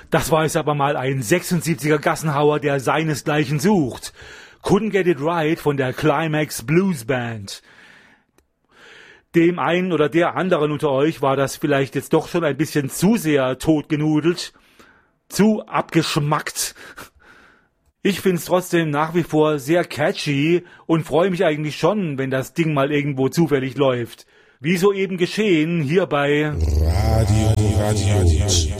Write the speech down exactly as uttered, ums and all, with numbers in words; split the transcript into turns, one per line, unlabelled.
Das war jetzt aber mal ein sechsundsiebziger Gassenhauer, der seinesgleichen sucht. Couldn't Get It Right von der Climax Blues Band. Dem einen oder der anderen unter euch war das vielleicht jetzt doch schon ein bisschen zu sehr totgenudelt, zu abgeschmackt. Ich find's trotzdem nach wie vor sehr catchy und freue mich eigentlich schon, wenn das Ding mal irgendwo zufällig läuft. Wie soeben geschehen hier bei
Radio, Radio.